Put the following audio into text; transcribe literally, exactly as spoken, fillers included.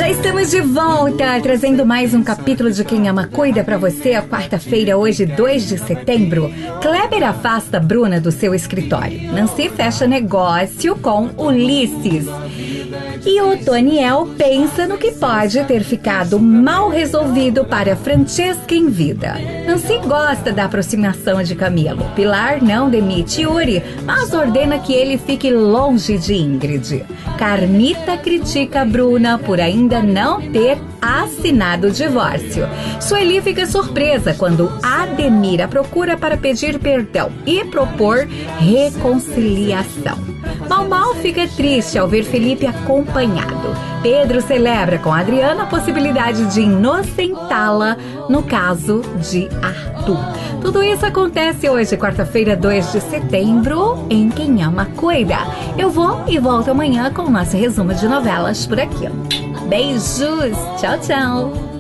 Já estamos de volta, trazendo mais um capítulo de Quem Ama Cuida pra você. A quarta-feira, hoje, dois de setembro. Kleber afasta Bruna do seu escritório. Nancy fecha negócio com Ulisses. E o Toniel pensa no que pode ter ficado mal resolvido para Francesca em vida. Nancy gosta da aproximação de Camilo. Pilar não demite Yuri, mas ordena que ele fique longe de Ingrid. Carmita critica Bruna por ainda não ter assinado o divórcio. Sueli fica surpresa quando Ademir a procura para pedir perdão e propor reconciliação. Mal Mal fica triste ao ver Felipe acompanhado. Pedro celebra com Adriana a possibilidade de inocentá-la no caso de Arthur. Tudo isso acontece hoje, quarta-feira, dois de setembro, em Quem Ama Cuida. Eu vou e volto amanhã com o nosso resumo de novelas por aqui. Beijos! Tchau, tchau!